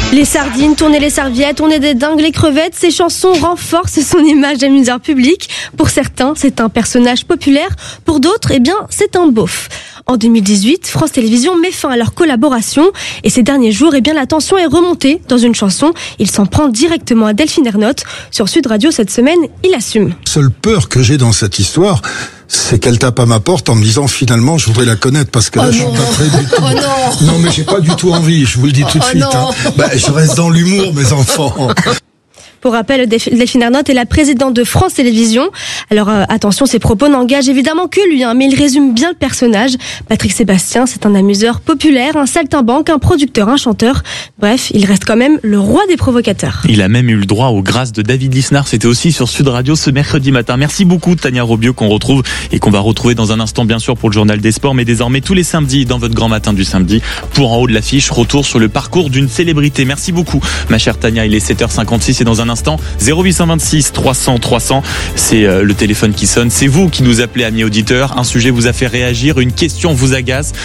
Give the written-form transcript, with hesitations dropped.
Les sardines, tourner les serviettes, on est des dingues les crevettes, ces chansons renforcent son image d'amuseur public. Pour certains, c'est un personnage populaire, pour d'autres, c'est un beauf. En 2018, France Télévisions met fin à leur collaboration et ces derniers jours, la tension est remontée dans une chanson. Il s'en prend directement à Delphine Ernotte. Sur Sud Radio cette semaine, il assume. Seule peur que j'ai dans cette histoire, c'est qu'elle tape à ma porte en me disant finalement je voudrais la connaître parce que là je suis pas prêt du tout. Non mais j'ai pas du tout envie, je vous le dis tout de suite. Je reste dans l'humour mes enfants. Pour rappel, Delphine Ernotte est la présidente de France Télévisions. Alors attention, ses propos n'engagent évidemment que lui, mais il résume bien le personnage. Patrick Sébastien, c'est un amuseur populaire, un saltimbanque, un producteur, un chanteur. Bref, il reste quand même le roi des provocateurs. Il a même eu le droit aux grâces de David Lisnard. C'était aussi sur Sud Radio ce mercredi matin. Merci beaucoup Tania Robieux qu'on retrouve et qu'on va retrouver dans un instant bien sûr pour le journal des sports, mais désormais tous les samedis dans votre grand matin du samedi pour en haut de l'affiche, retour sur le parcours d'une célébrité. Merci beaucoup ma chère Tania, il est 7h56 et dans un instant 0826 300 300, c'est le téléphone qui sonne, c'est vous qui nous appelez amis auditeurs, un sujet vous a fait réagir, une question vous agace,